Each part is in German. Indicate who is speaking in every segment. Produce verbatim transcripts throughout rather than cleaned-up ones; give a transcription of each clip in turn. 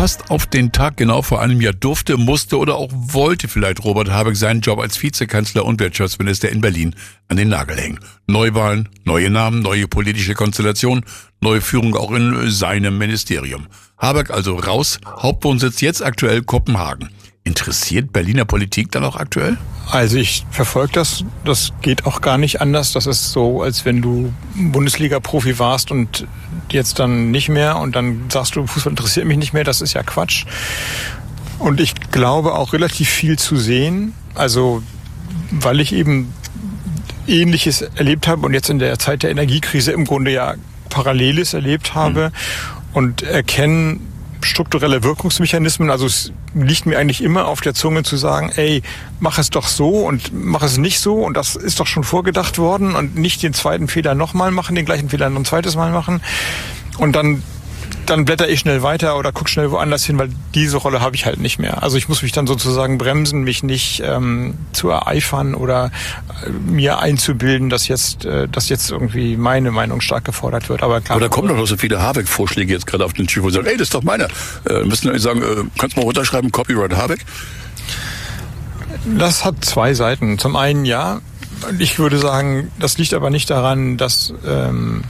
Speaker 1: fast auf den Tag genau vor einem Jahr durfte, musste oder auch wollte vielleicht Robert Habeck seinen Job als Vizekanzler und Wirtschaftsminister in Berlin an den Nagel hängen. Neuwahlen, neue Namen, neue politische Konstellation, neue Führung auch in seinem Ministerium. Habeck also raus, Hauptwohnsitz jetzt aktuell Kopenhagen. Interessiert Berliner Politik dann auch aktuell?
Speaker 2: Also ich verfolge das, das geht auch gar nicht anders. Das ist so, als wenn du Bundesliga-Profi warst und jetzt dann nicht mehr und dann sagst du, Fußball interessiert mich nicht mehr, das ist ja Quatsch. Und ich glaube auch relativ viel zu sehen, also weil ich eben Ähnliches erlebt habe und jetzt in der Zeit der Energiekrise im Grunde ja Paralleles erlebt habe mhm. und erkenne strukturelle Wirkungsmechanismen, also es liegt mir eigentlich immer auf der Zunge zu sagen, ey, mach es doch so und mach es nicht so und das ist doch schon vorgedacht worden und nicht den zweiten Fehler nochmal machen, den gleichen Fehler noch ein zweites Mal machen und dann dann blätter ich schnell weiter oder guck schnell woanders hin, weil diese Rolle habe ich halt nicht mehr. Also ich muss mich dann sozusagen bremsen, mich nicht ähm, zu ereifern oder äh, mir einzubilden, dass jetzt, äh, dass jetzt irgendwie meine Meinung stark gefordert wird. Aber klar.
Speaker 1: Aber da kommen doch noch so viele Habeck-Vorschläge jetzt gerade auf den Tisch, wo sie sagen, ey, das ist doch meine. Äh, müssen wir sagen, äh, kannst du mal runterschreiben, Copyright Habeck?
Speaker 2: Das hat zwei Seiten. Zum einen ja, ich würde sagen, das liegt aber nicht daran, dass ähm,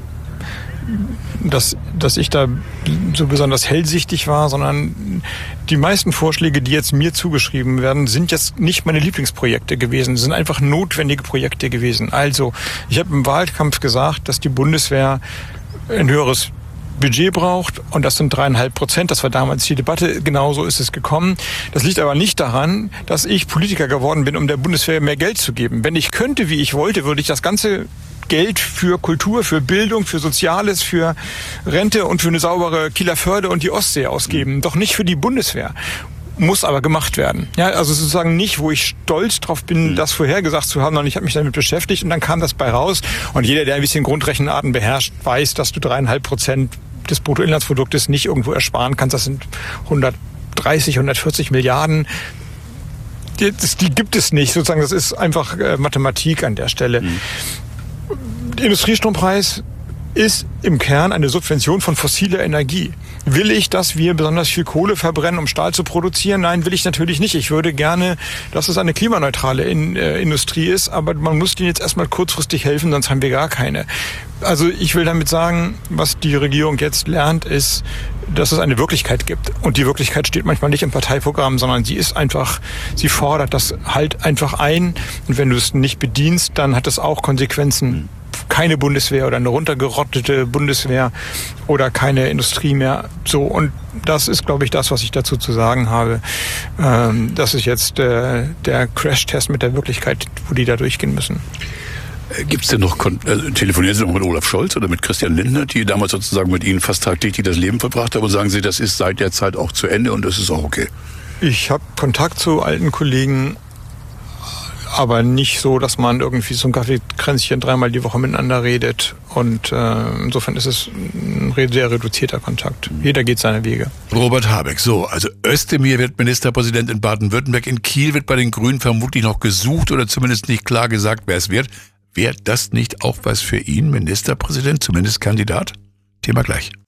Speaker 2: dass, dass ich da so besonders hellsichtig war, sondern die meisten Vorschläge, die jetzt mir zugeschrieben werden, sind jetzt nicht meine Lieblingsprojekte gewesen, sind einfach notwendige Projekte gewesen. Also, ich habe im Wahlkampf gesagt, dass die Bundeswehr ein höheres Budget braucht und das sind dreieinhalb Prozent. Das war damals die Debatte. Genauso ist es gekommen. Das liegt aber nicht daran, dass ich Politiker geworden bin, um der Bundeswehr mehr Geld zu geben. Wenn ich könnte, wie ich wollte, würde ich das ganze Geld für Kultur, für Bildung, für Soziales, für Rente und für eine saubere Kieler Förde und die Ostsee ausgeben. Doch nicht für die Bundeswehr. Muss aber gemacht werden. Ja, also sozusagen nicht, wo ich stolz drauf bin, das vorhergesagt zu haben, sondern ich habe mich damit beschäftigt und dann kam das bei raus. Und jeder, der ein bisschen Grundrechenarten beherrscht, weiß, dass du dreieinhalb Prozent des Bruttoinlandsproduktes nicht irgendwo ersparen kannst. Das sind hundertdreißig, hundertvierzig Milliarden. Die, das, die gibt es nicht. Sozusagen, das ist einfach äh, Mathematik an der Stelle. Mhm. Der Industriestrompreis ist im Kern eine Subvention von fossiler Energie. Will ich, dass wir besonders viel Kohle verbrennen, um Stahl zu produzieren? Nein, will ich natürlich nicht. Ich würde gerne, dass es eine klimaneutrale in, äh, Industrie ist, aber man muss denen jetzt erstmal kurzfristig helfen, sonst haben wir gar keine. Also ich will damit sagen, was die Regierung jetzt lernt, ist, dass es eine Wirklichkeit gibt. Und die Wirklichkeit steht manchmal nicht im Parteiprogramm, sondern sie ist einfach, sie fordert das halt einfach ein. Und wenn du es nicht bedienst, dann hat das auch Konsequenzen. Keine Bundeswehr oder eine runtergerottete Bundeswehr oder keine Industrie mehr. So, und das ist, glaube ich, das, was ich dazu zu sagen habe. Ähm, das ist jetzt äh, der Crash-Test mit der Wirklichkeit, wo die da durchgehen müssen.
Speaker 1: Gibt es denn noch, äh, telefonieren Sie noch mit Olaf Scholz oder mit Christian Lindner, die damals sozusagen mit Ihnen fast tagtäglich das Leben verbracht haben, und sagen Sie, das ist seit der Zeit auch zu Ende und das ist auch okay? Ich
Speaker 2: habe Kontakt zu alten Kollegen, aber nicht so, dass man irgendwie so ein Kaffeekränzchen dreimal die Woche miteinander redet. Und äh, insofern ist es ein sehr reduzierter Kontakt. Jeder geht seine Wege.
Speaker 1: Robert Habeck, so, also Özdemir wird Ministerpräsident in Baden-Württemberg. In Kiel wird bei den Grünen vermutlich noch gesucht oder zumindest nicht klar gesagt, wer es wird. Wäre das nicht auch was für ihn, Ministerpräsident, zumindest Kandidat? Thema gleich.